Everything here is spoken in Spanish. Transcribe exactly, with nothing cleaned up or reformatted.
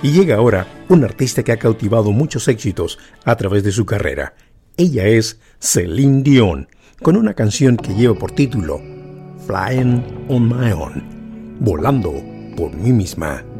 Y llega ahora un artista que ha cautivado muchos éxitos a través de su carrera. Ella es Celine Dion, con una canción que lleva por título Flying on My Own, volando por mí misma.